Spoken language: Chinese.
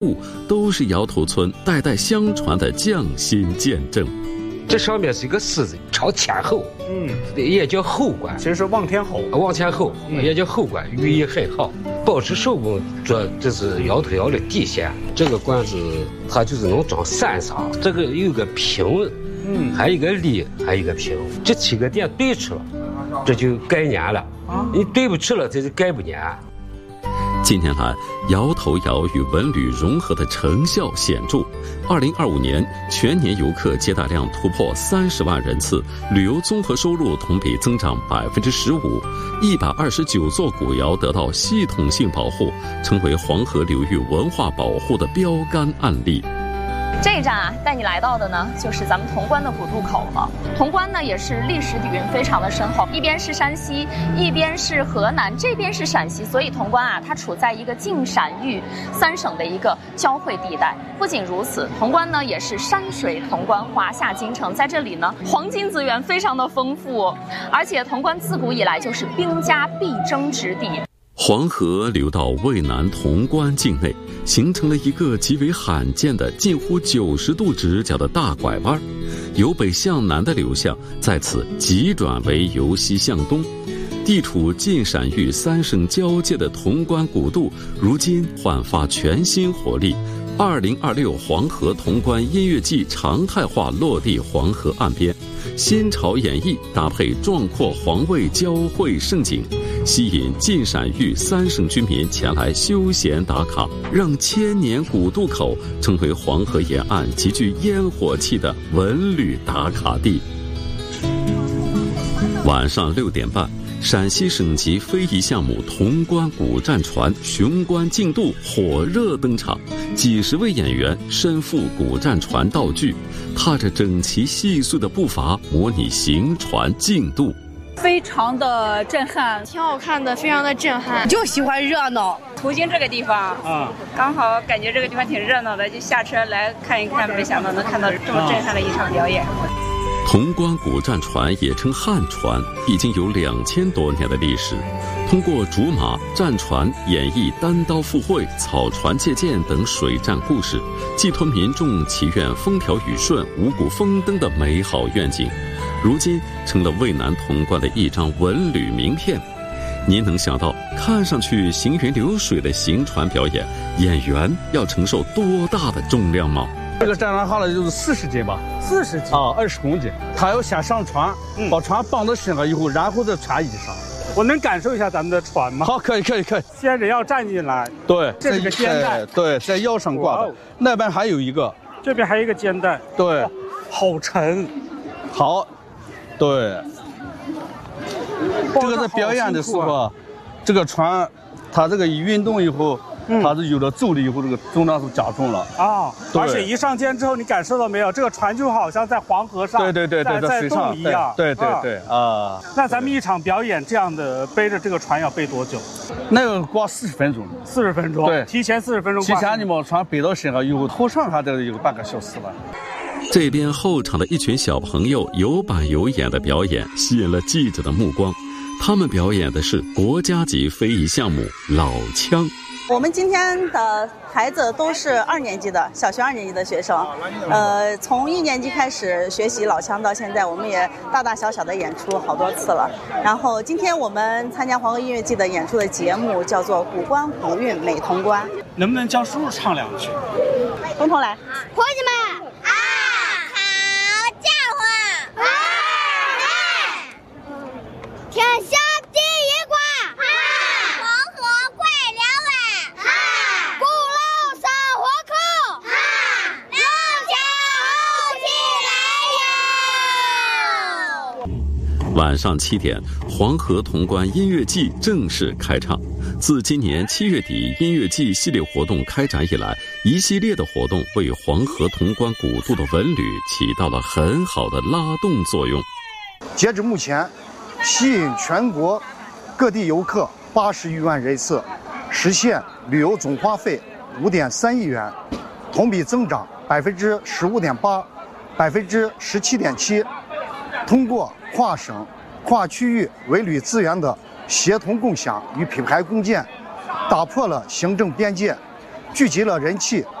物都是窑头村代代相传的匠心见证。 这上面是一个狮子，朝天后，也叫后冠， 其实是望天后， 望天后，也叫后冠，寓意很好，保持手工做这是窑头窑的底线。这个罐子它就是能装3箱，这个有个平，还有一个立，还有一个平，这7个点对出了，这就改年了。你对不起了，这就改不年。 近年来，窑头窑与文旅融合的成效显著。2025年全年游客接待量突破30万人次，旅游综合收入同比增长15%，129座古窑得到系统性保护，成为黄河流域文化保护的标杆案例。 这一站啊，带你来到的呢，就是咱们潼关的古渡口了。潼关呢，也是历史底蕴非常的深厚，一边是山西，一边是河南，这边是陕西，所以潼关啊，它处在一个晋陕豫3省的一个交汇地带。不仅如此，潼关呢也是山水潼关，华夏京城，在这里呢，黄金资源非常的丰富，而且潼关自古以来就是兵家必争之地。 黄河流到渭南潼关境内，形成了一个极为罕见的近乎90度直角的大拐弯，由北向南的流向在此急转为由西向东。地处晋陕豫3省交界的潼关古渡，如今焕发全新活力。2026黄河潼关音乐季常态化落地黄河岸边，新潮演绎搭配壮阔黄渭交汇盛景，吸引晋陕豫3省居民前来休闲打卡，让千年古渡口成为黄河沿岸极具烟火气的文旅打卡地。晚上6点半，陕西省级非遗项目潼关古战船雄关竞渡火热登场，几十位演员身负古战船道具，踏着整齐细碎的步伐，模拟行船竞渡。 非常的震撼， 挺好看的，非常的震撼， 就喜欢热闹。途经这个地方刚好感觉这个地方挺热闹的，就下车来看一看，没想到能看到这么震撼的一场表演。 潼关古战船也称汉船，已经有2000多年的历史。通过竹马、战船演绎单刀赴会、草船借箭等水战故事，寄托民众祈愿风调雨顺、五谷丰登的美好愿景。如今成了渭南潼关的一张文旅名片。您能想到看上去行云流水的行船表演，演员要承受多大的重量吗？ 这个战船下来就是40斤吧，40斤啊，20公斤。他要先上船，把船绑到身上以后，然后再穿衣裳。 我能感受一下咱们的船吗？ 好，可以。 先人要站进来， 对， 这是个肩带， 对，在腰上挂的。那边还有一个， 这边还有一个肩带， 对， 好沉， 好，对。这个在表演的时候，这个船，它这个一运动以后，它是有了重力以后，这个重量是加重了啊。而且一上肩之后，你感受到没有？这个船就好像在黄河上， 对， 在水上一样。 对啊。 那咱们一场表演这样的背着这个船要背多久？ 那个挂40分钟。 40分钟。 对， 提前40分钟。 提前你把船背到身上以后，头上还得有半个小时了。 这边后场的一群小朋友有板有眼的表演吸引了记者的目光，他们表演的是国家级非遗项目老腔。 我们今天的孩子都是2年级的，小学2年级的学生。从1年级开始学习老腔到现在，我们也大大小小的演出好多次了。然后今天我们参加黄河音乐季的演出的节目叫做《古关古韵美潼关》。 能不能教叔叔唱2句？ 东东来。 伙计们，好家伙！天下第一瓜！黄河快两碗！古老生活口！浪前后起来哟！ 晚上7点，黄河潼关音乐季正式开唱。自今年7月底音乐季系列活动开展以来，一系列的活动为黄河潼关古渡的文旅起到了很好的拉动作用。 截至目前，吸引全国各地游客80余万人次，实现旅游总花费5.3亿元，同比增长15.8%、17.7%。通过跨省、跨区域文旅资源的协同共享与品牌共建，打破了行政边界， 聚集了人气。